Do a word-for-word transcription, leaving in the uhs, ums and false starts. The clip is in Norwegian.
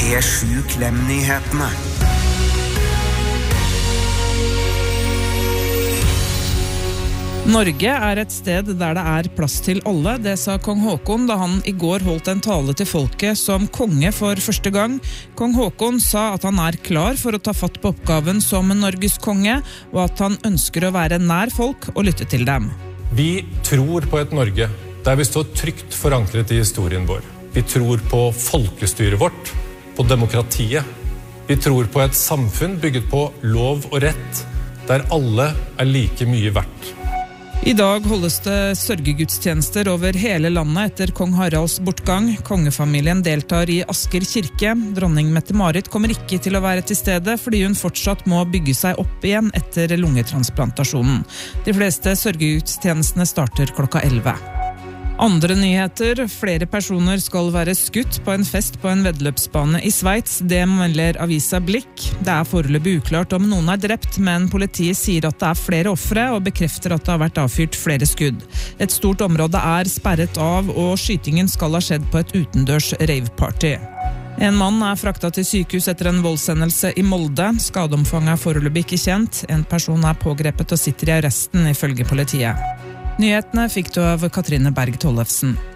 P sju Klem-nyhetene. Norge er et sted der det er plass til alle, det sa kong Haakon da han i går holdt en tale til folket som konge for første gang. Kong Haakon sa at han er klar for å ta fatt på oppgaven som Norges konge, og at han ønsker å være nær folk og lytte til dem. Vi tror på et Norge der vi står trygt forankret i historien vår. Vi tror på folkestyret vårt, på demokratiet. Vi tror på et samfunn bygget på lov og rett, der alle er like mye verdt. I dag holdes det sørgegudstjenester over hele landet etter kong Haralds bortgang. Kongefamilien deltar i Asker kirke. Dronning Mette-Marit kommer ikke til å være til stede, fordi hun fortsatt må bygge seg opp igjen etter lungetransplantasjonen. De fleste sørgegudstjenestene starter klokka elleve. Andre nyheter. Flere personer skal være skutt på en fest på en veddeløpsbane i Sveits. Det melder avisa Blikk. Det er foreløpig uklart om noen er drept, men politiet sier at det er flere ofre og bekrefter at det har vært avfyrt flere skudd. Et stort område er sperret av, og skytingen skal ha skjedd på et utendørs raveparty. En mann er fraktet til sykehus etter en voldshendelse i Molde. Skadeomfanget er foreløpig ikke kjent. En person er pågrepet og sitter i arresten, ifølge politiet. Nyhetene fikk du av Katrine Berg Tollefsen.